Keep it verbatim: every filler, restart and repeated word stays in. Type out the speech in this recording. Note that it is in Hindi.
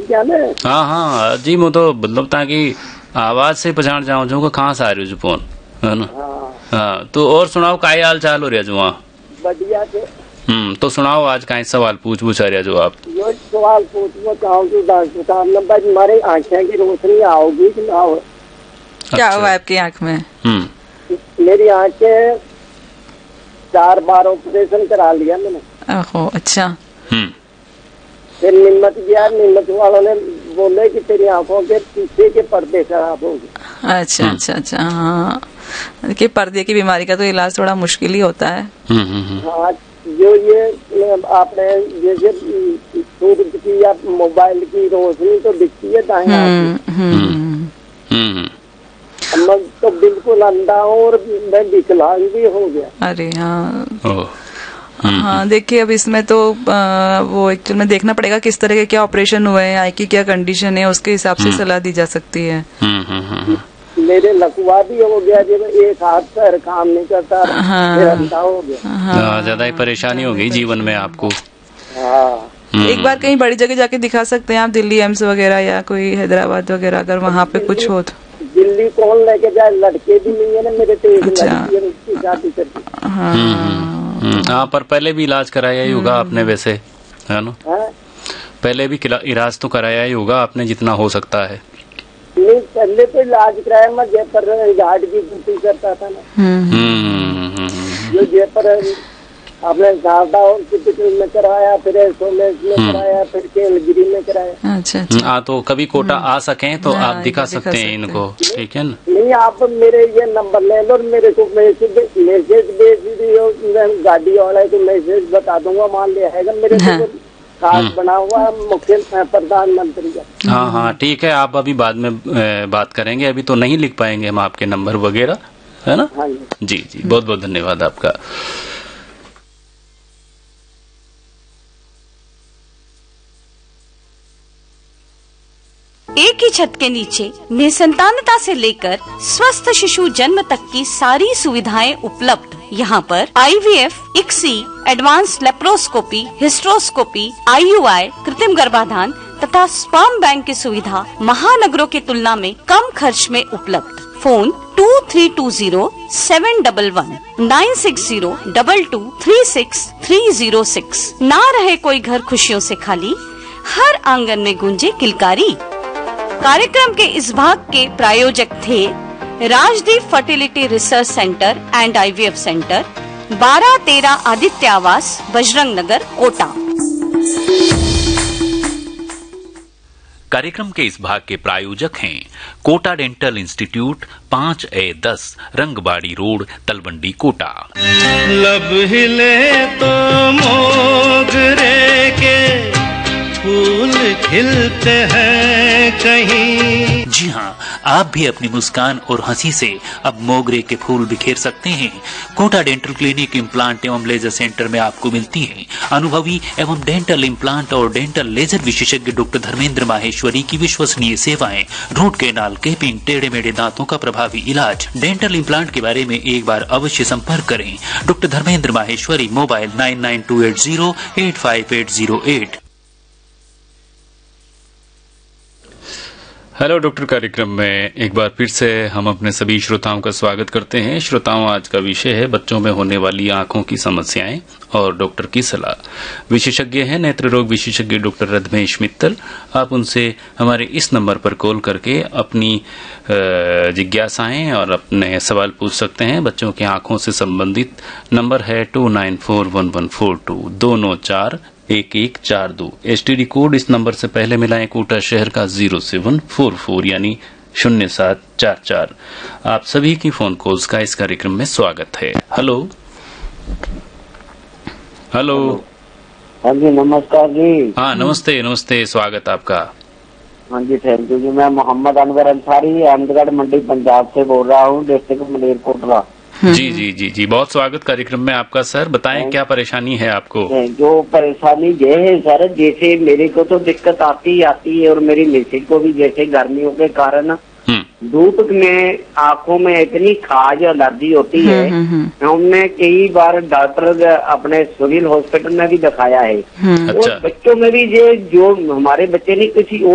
क्या ना? हाँ हाँ जी, मैं तो मतलब ताकि आवाज से पहचान जाऊं जो कहाँ से आ रही हो फोन, है ना? हाँ हाँ, तो और सुनाओ का हाल चाल हो रहा जो वहाँ? बढ़िया से। हम्म तो सुनाओ आज का सवाल पूछ पूछ रहा जो आप? यो सवाल पूछना चाहूँगी डॉक्टर साहब, नंबर हमारे आँखें की रोशनी आओगी कि ना हो? क्या हुआ आपकी आँख में? हम्म मेरी आँखें चार बार ऑपरेशन करा लिया मैंने। ओहो, अच्छा। हम्म फिर निम्मत गया, निम्मत वालों ने बोले कि तेरी आंखों के पीछे के पर्दे खराब हो गए। अच्छा अच्छा अच्छा। हाँ, देखिए पर्दे की बीमारी का तो इलाज थोड़ा मुश्किल ही होता है। हाँ, जो ये आपने जैसे सूरज की या मोबाइल की रोशनी तो दिखती है दाएं हाथ में, मैं तो बिल्कुल अंधा हूँ और मैं विकलांग भी हो गया। अरे हाँ हाँ, देखिए अब इसमें तो आ, वो एक्चुअल में देखना पड़ेगा किस तरह के क्या ऑपरेशन हुए हैं, आई की क्या कंडीशन है, उसके हिसाब से सलाह दी जा सकती है। मेरे लकवा भी हो गया, जब एक हाथ पैर काम नहीं करता, फिर अंधा हो गया। हाँ, ज्यादा ही परेशानी हो गई जीवन में आपको। हाँ, एक बार कहीं बड़ी जगह जाके दिखा सकते हैं आप, दिल्ली एम्स वगैरह या कोई हैदराबाद वगैरह, अगर वहाँ पे कुछ हो तो। दिल्ली कौन लेके जाए, लड़के भी नहीं है ना मेरे, तो एक लड़की है, उसकी शादी करती। हाँ, पर पहले भी इलाज कराया ही होगा आपने वैसे, है ना? पहले भी इलाज तो कराया ही होगा आपने जितना हो सकता है। नहीं, पहले तो इलाज कराया, मैं जयपुर घाट की ड्यूटी करता था ना, जो जयपुर आपने शारदा हॉस्पिटल में कराया, फिर एसोमेस में कराया, फिर केलगिरी में कराया। अच्छा अच्छा। हाँ, तो कभी कोटा आ सके तो आप दिखा सकते हैं इनको, ठीक है ना? नहीं, आप मेरे ये नंबर ले लो, मेरे को मैसेज मैसेज भेज दियो, मैं गाड़ी वाले को मैसेज बता दूंगा, मान ले आएगा मेरे को कार्ड बना हुआ मुख्य प्रधानमंत्री का। हाँ हाँ ठीक है, आप अभी बाद में बात करेंगे, अभी तो नहीं लिख पाएंगे हम आपके नंबर वगैरह, है ना? हाँ जी जी, बहुत बहुत धन्यवाद आपका। एक ही छत के नीचे निसंतानता से लेकर स्वस्थ शिशु जन्म तक की सारी सुविधाएं उपलब्ध। यहाँ पर आई V F, ICSI, advance laparoscopy, hysteroscopy, I you आई, कृत्रिम गर्भाधान तथा स्पर्म बैंक की सुविधा महानगरों की तुलना में कम खर्च में उपलब्ध। Phone to three to zero seven double one nine six zero double two three six three zero six. ना रहे कोई घर खुशियों से खाली, हर आंगन में गूंजे किलकारी। कार्यक्रम के इस भाग के प्रायोजक थे Rajdeep fertility research centre and I V F centre, बारह तेरह आदित्य आवास, बजरंग नगर, कोटा। कार्यक्रम के इस भाग के प्रायोजक हैं कोटा डेंटल इंस्टीट्यूट, पाँच ए दस रंगबाड़ी रोड, तलवंडी, कोटा। लब हिले तो मोगरे के फूल खिलते हैं कहीं। जी हाँ, आप भी अपनी मुस्कान और हंसी से अब मोगरे के फूल बिखेर सकते हैं। कोटा डेंटल क्लिनिक इम्प्लांट एवं लेजर सेंटर में आपको मिलती है अनुभवी एवं डेंटल इम्प्लांट और डेंटल लेजर विशेषज्ञ डॉक्टर धर्मेंद्र माहेश्वरी की विश्वसनीय सेवाएं। रूट कैनाल, केपिंग, टेढ़े मेढ़े दांतों का प्रभावी इलाज। डेंटल इम्प्लांट के बारे में एक बार अवश्य संपर्क करें doctor Dharmendra Maheshwari. Mobile nine nine to eight zero eight five eight zero eight. Hello doctor कार्यक्रम में एक बार फिर से हम अपने सभी श्रोताओं का स्वागत करते हैं। श्रोताओं, आज का विषय है बच्चों में होने वाली आंखों की समस्याएं और डॉक्टर की सलाह। विशेषज्ञ हैं नेत्र रोग विशेषज्ञ डॉक्टर रधमेश मित्तल। आप उनसे हमारे इस नंबर पर कॉल करके अपनी जिज्ञासाएं और अपने सवाल पूछ सकते हैं। बच्चों की आंखों से संबंधित नंबर है to nine four one one four to दो नौ चार एक एक चार दो। एसटीडी कोड इस नंबर से पहले मिलाएं कोटा शहर का जीरो सेवन फोर फोर यानी शून्य सात चार चार। आप सभी की फोन कॉल्स का इस कार्यक्रम में स्वागत है। Hello hello. हाँ जी, नमस्कार जी। हाँ नमस्ते नमस्ते, स्वागत आपका। हाँ जी, थैंक यू जी। मैं मोहम्मद अनवर अंसारी अहमदगढ़ मंडी पंजाब से बोल रहा हूँ, डिस्ट्रिक्ट मलेरकोटला। जी जी जी जी, बहुत स्वागत कार्यक्रम में आपका। सर बताएं क्या परेशानी है आपको? जो परेशानी ये है सर, जैसे मेरे को तो दिक्कत आती ही आती है और मेरी मिसेज को भी, जैसे गर्मियों के कारण धूप में आंखों में इतनी खाज एलर्जी होती है। हमने कई बार डॉक्टर अपने सिविल हॉस्पिटल में भी दिखाया है। अच्छा। और बच्चों में भी ये जो हमारे बच्चे नहीं, किसी